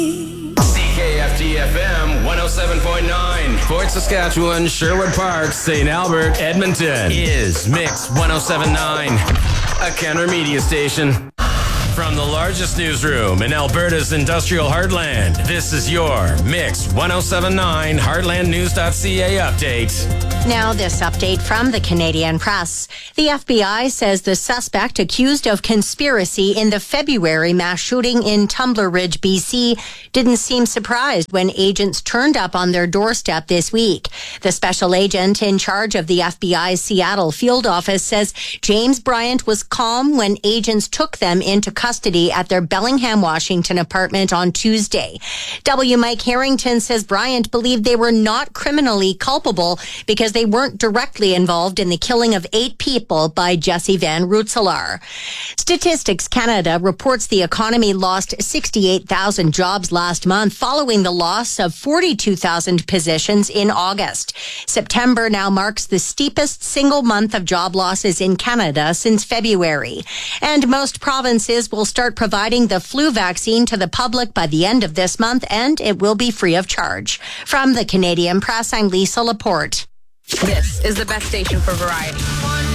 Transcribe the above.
CKFT-FM 107.9. Fort Saskatchewan, Sherwood Park, St. Albert, Edmonton is Mix 107.9, a Kenner media station. From the largest newsroom in Alberta's industrial heartland, this is your Mix 107.9 HeartlandNews.ca update. Now this update from the Canadian Press. The FBI says the suspect accused of conspiracy in the February mass shooting in Tumbler Ridge, BC, didn't seem surprised when agents turned up on their doorstep this week. The special agent in charge of the FBI's Seattle field office says James Bryant was calm when agents took them into custody at their Bellingham, Washington apartment on Tuesday. W. Mike Harrington says Bryant believed they were not criminally culpable because they weren't directly involved in the killing of 8 people by Jesse Van Rootselaar. Statistics Canada reports the economy lost 68,000 jobs last month following the loss of 42,000 positions in August. September now marks the steepest single month of job losses in Canada since February. And most provinces will start providing the flu vaccine to the public by the end of this month, and it will be free of charge. From the Canadian Press, I'm Lisa Laporte. This is the best station for variety.